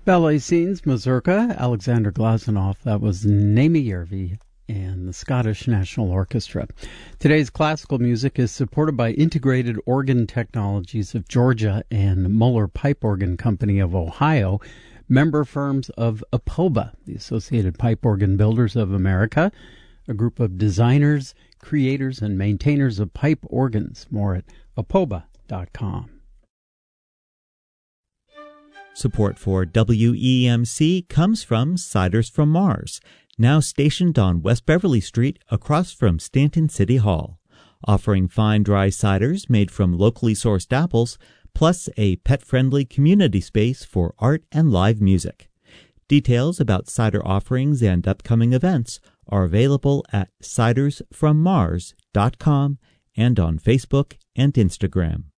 Ballet Scenes, Mazurka, Alexander Glazunov. That was Naimi Järvi and the Scottish National Orchestra. Today's classical music is supported by Integrated Organ Technologies of Georgia and Muller Pipe Organ Company of Ohio, member firms of APOBA, the Associated Pipe Organ Builders of America, a group of designers, creators, and maintainers of pipe organs. More at apoba.com. Support for WEMC comes from Ciders from Mars, now stationed on West Beverly Street across from Stanton City Hall, offering fine dry ciders made from locally sourced apples, plus a pet-friendly community space for art and live music. Details about cider offerings and upcoming events are available at cidersfrommars.com and on Facebook and Instagram.